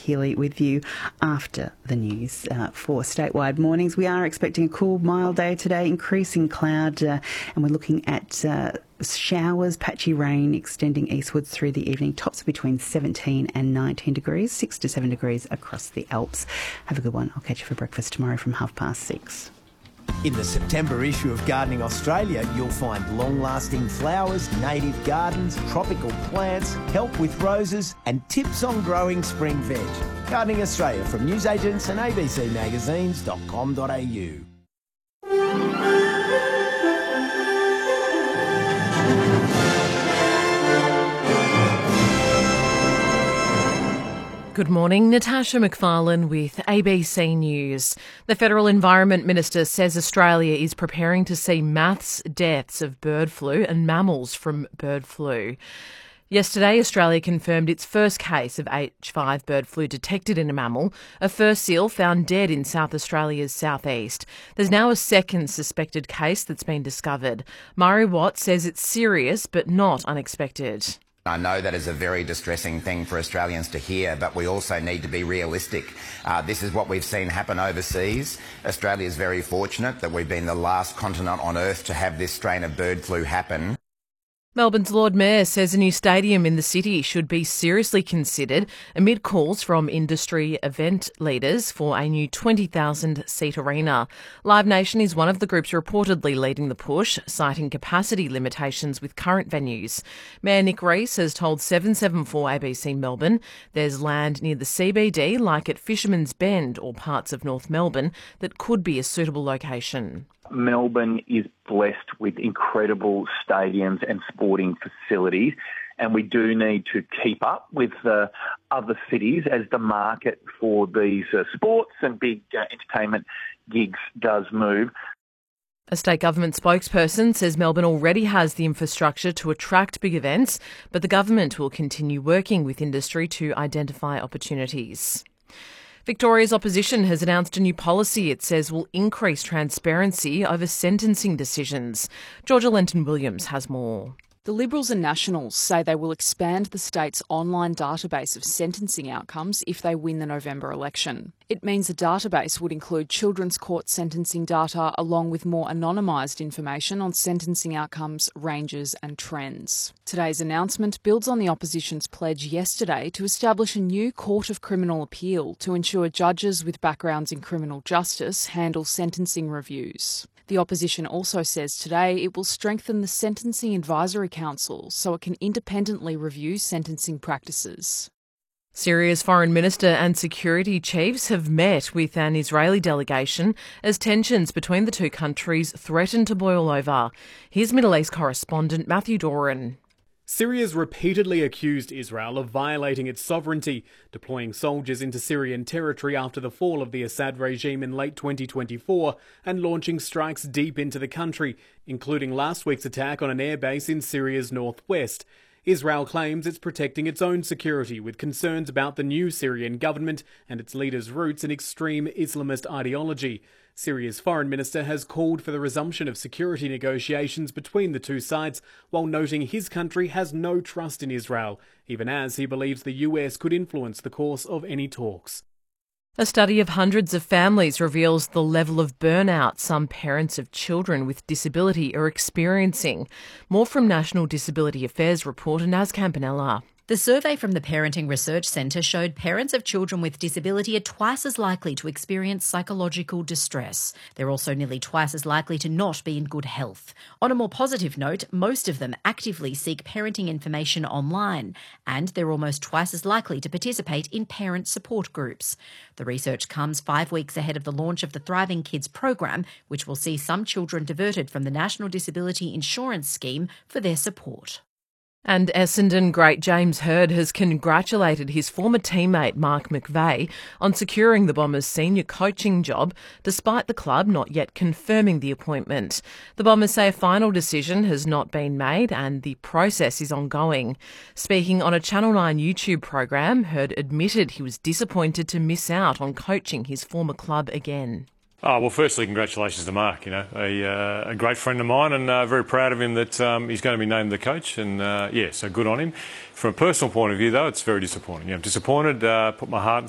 Healy with you after the news for statewide mornings. We are expecting a cool, mild day today, increasing cloud, and we're looking at showers, patchy rain extending eastwards through the evening. Tops between 17 and 19 degrees, 6 to 7 degrees across the Alps. Have a good one. I'll catch you for breakfast tomorrow from 6:30. In the September issue of Gardening Australia, you'll find long-lasting flowers, native gardens, tropical plants, help with roses and tips on growing spring veg. Gardening Australia from newsagents and abcmagazines.com.au. Good morning, Natasha McFarlane with ABC News. The Federal Environment Minister says Australia is preparing to see mass deaths of bird flu and mammals from bird flu. Yesterday, Australia confirmed its first case of H5 bird flu detected in a mammal, a fur seal found dead in South Australia's southeast. There's now a second suspected case that's been discovered. Murray Watt says it's serious but not unexpected. I know that is a very distressing thing for Australians to hear, but we also need to be realistic. This is what we've seen happen overseas. Australia is very fortunate that we've been the last continent on Earth to have this strain of bird flu happen. Melbourne's Lord Mayor says a new stadium in the city should be seriously considered amid calls from industry event leaders for a new 20,000-seat arena. Live Nation is one of the groups reportedly leading the push, citing capacity limitations with current venues. Mayor Nick Rees has told 774 ABC Melbourne there's land near the CBD, like at Fisherman's Bend or parts of North Melbourne, that could be a suitable location. Melbourne is blessed with incredible stadiums and sporting facilities, and we do need to keep up with other cities as the market for these sports and big entertainment gigs does move. A state government spokesperson says Melbourne already has the infrastructure to attract big events, but the government will continue working with industry to identify opportunities. Victoria's opposition has announced a new policy it says will increase transparency over sentencing decisions. Georgia Lenton-Williams has more. The Liberals and Nationals say they will expand the state's online database of sentencing outcomes if they win the November election. It means the database would include children's court sentencing data along with more anonymised information on sentencing outcomes, ranges and trends. Today's announcement builds on the opposition's pledge yesterday to establish a new Court of Criminal Appeal to ensure judges with backgrounds in criminal justice handle sentencing reviews. The opposition also says today it will strengthen the Sentencing Advisory Council so it can independently review sentencing practices. Syria's foreign minister and security chiefs have met with an Israeli delegation as tensions between the two countries threaten to boil over. Here's Middle East correspondent Matthew Doran. Syria's repeatedly accused Israel of violating its sovereignty, deploying soldiers into Syrian territory after the fall of the Assad regime in late 2024 and launching strikes deep into the country, including last week's attack on an airbase in Syria's northwest. Israel claims it's protecting its own security with concerns about the new Syrian government and its leaders' roots in extreme Islamist ideology. Syria's foreign minister has called for the resumption of security negotiations between the two sides, while noting his country has no trust in Israel, even as he believes the US could influence the course of any talks. A study of hundreds of families reveals the level of burnout some parents of children with disability are experiencing. More from National Disability Affairs reporter Naz Campanella. The survey from the Parenting Research Centre showed parents of children with disability are twice as likely to experience psychological distress. They're also nearly twice as likely to not be in good health. On a more positive note, most of them actively seek parenting information online, and they're almost twice as likely to participate in parent support groups. The research comes 5 weeks ahead of the launch of the Thriving Kids program, which will see some children diverted from the National Disability Insurance Scheme for their support. And Essendon great James Hird has congratulated his former teammate Mark McVeigh on securing the Bombers' senior coaching job, despite the club not yet confirming the appointment. The Bombers say a final decision has not been made and the process is ongoing. Speaking on a Channel 9 YouTube program, Hird admitted he was disappointed to miss out on coaching his former club again. Oh, well, firstly, congratulations to Mark, a great friend of mine, and very proud of him that he's going to be named the coach, and so good on him. From a personal point of view, though, it's very disappointing. I'm disappointed, put my heart and